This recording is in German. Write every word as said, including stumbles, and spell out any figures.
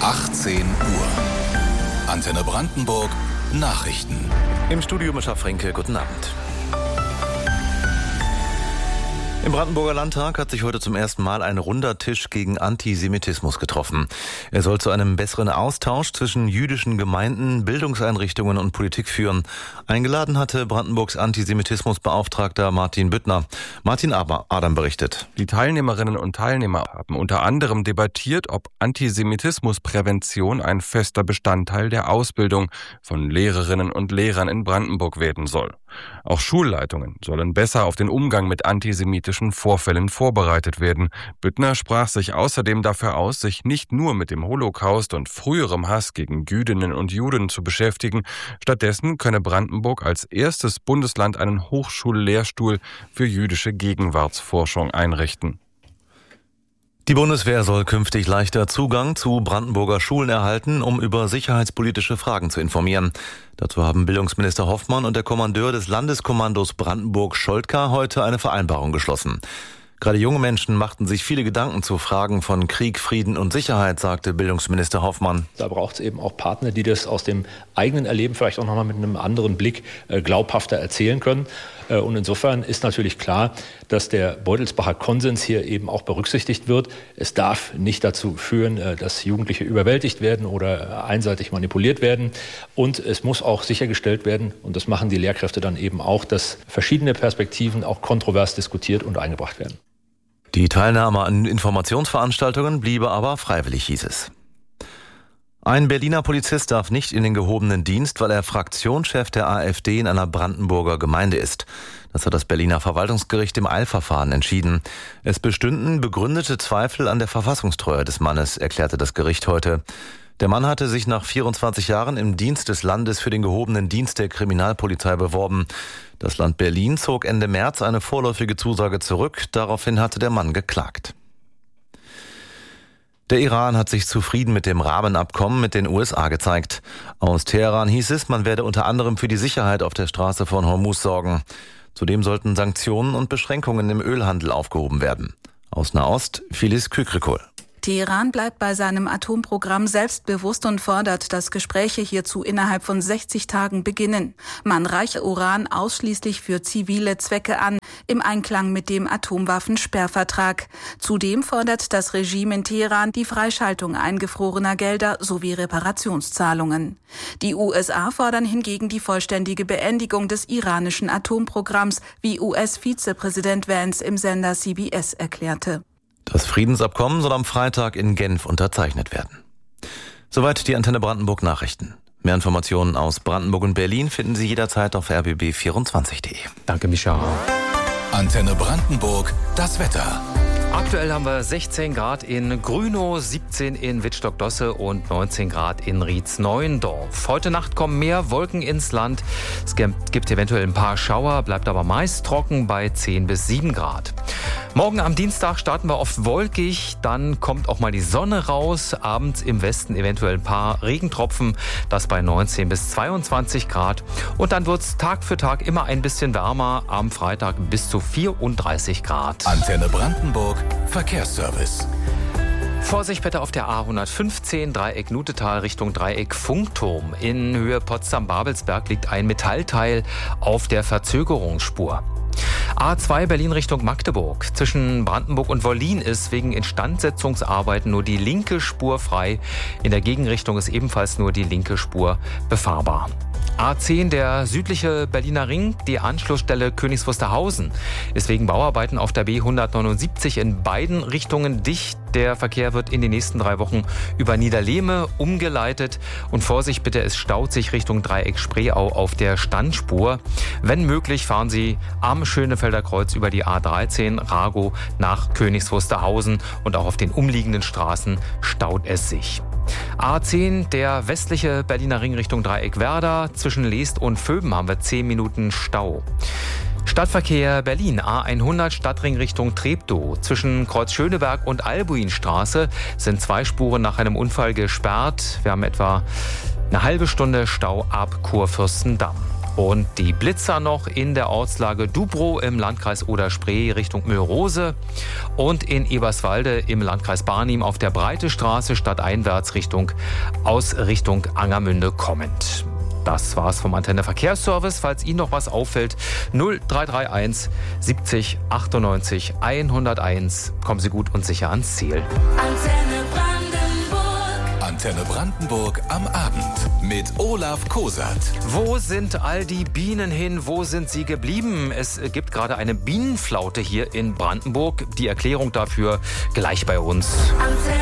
achtzehn Uhr. Antenne Brandenburg Nachrichten. Im Studio Mischa Frenke, guten Abend. Im Brandenburger Landtag hat sich heute zum ersten Mal ein runder Tisch gegen Antisemitismus getroffen. Er soll zu einem besseren Austausch zwischen jüdischen Gemeinden, Bildungseinrichtungen und Politik führen. Eingeladen hatte Brandenburgs Antisemitismusbeauftragter Martin Büttner. Martin Adam berichtet. Die Teilnehmerinnen und Teilnehmer haben unter anderem debattiert, ob Antisemitismusprävention ein fester Bestandteil der Ausbildung von Lehrerinnen und Lehrern in Brandenburg werden soll. Auch Schulleitungen sollen besser auf den Umgang mit antisemitischen Vorfällen vorbereitet werden. Büttner sprach sich außerdem dafür aus, sich nicht nur mit dem Holocaust und früherem Hass gegen Jüdinnen und Juden zu beschäftigen. Stattdessen könne Brandenburg als erstes Bundesland einen Hochschullehrstuhl für jüdische Gegenwartsforschung einrichten. Die Bundeswehr soll künftig leichter Zugang zu Brandenburger Schulen erhalten, um über sicherheitspolitische Fragen zu informieren. Dazu haben Bildungsminister Hoffmann und der Kommandeur des Landeskommandos Brandenburg Scholtka heute eine Vereinbarung geschlossen. Gerade junge Menschen machten sich viele Gedanken zu Fragen von Krieg, Frieden und Sicherheit, sagte Bildungsminister Hoffmann. Da braucht es eben auch Partner, die das aus dem eigenen Erleben vielleicht auch nochmal mit einem anderen Blick äh, glaubhafter erzählen können. Äh, und insofern ist natürlich klar, dass der Beutelsbacher Konsens hier eben auch berücksichtigt wird. Es darf nicht dazu führen, äh, dass Jugendliche überwältigt werden oder äh, einseitig manipuliert werden. Und es muss auch sichergestellt werden, und das machen die Lehrkräfte dann eben auch, dass verschiedene Perspektiven auch kontrovers diskutiert und eingebracht werden. Die Teilnahme an Informationsveranstaltungen bliebe aber freiwillig, hieß es. Ein Berliner Polizist darf nicht in den gehobenen Dienst, weil er Fraktionschef der AfD in einer Brandenburger Gemeinde ist. Das hat das Berliner Verwaltungsgericht im Eilverfahren entschieden. Es bestünden begründete Zweifel an der Verfassungstreue des Mannes, erklärte das Gericht heute. Der Mann hatte sich nach vierundzwanzig Jahren im Dienst des Landes für den gehobenen Dienst der Kriminalpolizei beworben. Das Land Berlin zog Ende März eine vorläufige Zusage zurück. Daraufhin hatte der Mann geklagt. Der Iran hat sich zufrieden mit dem Rahmenabkommen mit den U S A gezeigt. Aus Teheran hieß es, man werde unter anderem für die Sicherheit auf der Straße von Hormuz sorgen. Zudem sollten Sanktionen und Beschränkungen im Ölhandel aufgehoben werden. Aus Nahost, Filiz Kükrikol. Teheran bleibt bei seinem Atomprogramm selbstbewusst und fordert, dass Gespräche hierzu innerhalb von sechzig Tagen beginnen. Man reiche Uran ausschließlich für zivile Zwecke an, im Einklang mit dem Atomwaffensperrvertrag. Zudem fordert das Regime in Teheran die Freischaltung eingefrorener Gelder sowie Reparationszahlungen. Die U S A fordern hingegen die vollständige Beendigung des iranischen Atomprogramms, wie U S-Vizepräsident Vance im Sender C B S erklärte. Das Friedensabkommen soll am Freitag in Genf unterzeichnet werden. Soweit die Antenne Brandenburg Nachrichten. Mehr Informationen aus Brandenburg und Berlin finden Sie jederzeit auf r b b vierundzwanzig punkt de. Danke, Micha. Antenne Brandenburg, das Wetter. Aktuell haben wir sechzehn Grad in Grünow, siebzehn in Wittstock-Dosse und neunzehn Grad in Rietz-Neuendorf. Heute Nacht kommen mehr Wolken ins Land. Es gibt eventuell ein paar Schauer, bleibt aber meist trocken bei zehn bis sieben Grad. Morgen am Dienstag starten wir oft wolkig, dann kommt auch mal die Sonne raus. Abends im Westen eventuell ein paar Regentropfen, das bei neunzehn bis zweiundzwanzig Grad. Und dann wird es Tag für Tag immer ein bisschen wärmer, am Freitag bis zu vierunddreißig Grad. Antenne Brandenburg Verkehrsservice. Vorsicht bitte auf der A hundertfünfzehn, Dreieck Nutetal Richtung Dreieck Funkturm. In Höhe Potsdam-Babelsberg liegt ein Metallteil auf der Verzögerungsspur. A zwei Berlin Richtung Magdeburg. Zwischen Brandenburg und Wollin ist wegen Instandsetzungsarbeiten nur die linke Spur frei. In der Gegenrichtung ist ebenfalls nur die linke Spur befahrbar. A zehn, der südliche Berliner Ring, die Anschlussstelle Königs Wusterhausen, ist wegen Bauarbeiten auf der B hundertneunundsiebzig in beiden Richtungen dicht. Der Verkehr wird in den nächsten drei Wochen über Niederlehme umgeleitet. Und Vorsicht bitte, es staut sich Richtung Dreieck Spreeau auf der Standspur. Wenn möglich, fahren Sie am Schönefelder Kreuz über die A dreizehn Rago nach Königs Wusterhausen und auch auf den umliegenden Straßen staut es sich. A zehn, der westliche Berliner Ring Richtung Dreieck Werder. Zwischen Leest und Vöben haben wir zehn Minuten Stau. Stadtverkehr Berlin, A hundert Stadtring Richtung Treptow. Zwischen Kreuz Schöneberg und Albuinstraße sind zwei Spuren nach einem Unfall gesperrt. Wir haben etwa eine halbe Stunde Stau ab Kurfürstendamm. Und die Blitzer noch in der Ortslage Dubrow im Landkreis Oder-Spree Richtung Mülrose und in Eberswalde im Landkreis Barnim auf der Breite Straße stadteinwärts Richtung aus Richtung Angermünde kommend. Das war's vom Antenne Verkehrsservice. Falls Ihnen noch was auffällt, null drei drei eins siebzig achtundneunzig hunderteins. Kommen Sie gut und sicher ans Ziel. Antenne Brandenburg. Antenne Brandenburg am Abend mit Olaf Kosat. Wo sind all die Bienen hin? Wo sind sie geblieben? Es gibt gerade eine Bienenflaute hier in Brandenburg. Die Erklärung dafür gleich bei uns. Antenne